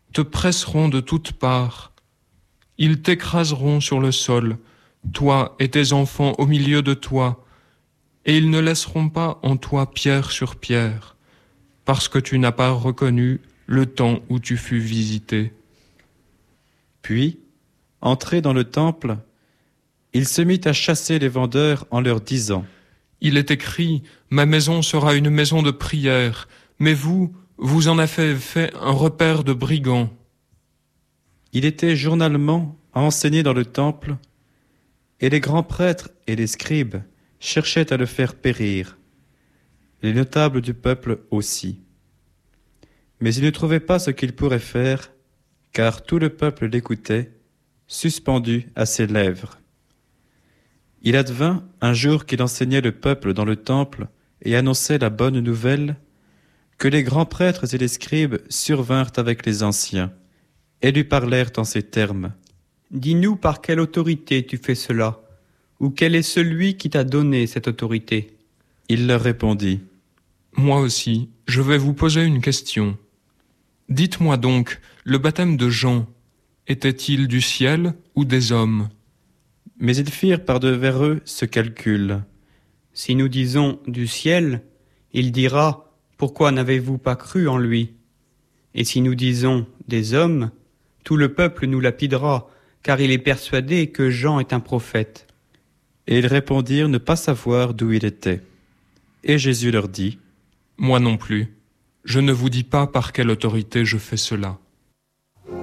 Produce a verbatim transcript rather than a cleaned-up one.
te presseront de toutes parts. Ils t'écraseront sur le sol, toi et tes enfants au milieu de toi, et ils ne laisseront pas en toi pierre sur pierre, parce que tu n'as pas reconnu le temps où tu fus visité. » Puis, entré dans le temple, il se mit à chasser les vendeurs en leur disant : « Il est écrit, ma maison sera une maison de prière, mais vous, vous en avez fait un repaire de brigands. » Il était journellement à enseigner dans le temple, et les grands prêtres et les scribes cherchaient à le faire périr, les notables du peuple aussi. Mais ils ne trouvaient pas ce qu'ils pourraient faire, car tout le peuple l'écoutait, suspendu à ses lèvres. Il advint un jour qu'il enseignait le peuple dans le temple et annonçait la bonne nouvelle, que les grands prêtres et les scribes survinrent avec les anciens et lui parlèrent en ces termes : « Dis-nous par quelle autorité tu fais cela, ou quel est celui qui t'a donné cette autorité ?» Il leur répondit : « Moi aussi, je vais vous poser une question. Dites-moi donc, le baptême de Jean était-il du ciel ou des hommes ?» Mais ils firent par-devers eux ce calcul. « Si nous disons du ciel, il dira : pourquoi n'avez-vous pas cru en lui ? Et si nous disons des hommes, tout le peuple nous lapidera, car il est persuadé que Jean est un prophète. » Et ils répondirent ne pas savoir d'où il était. Et Jésus leur dit : « Moi non plus, je ne vous dis pas par quelle autorité je fais cela.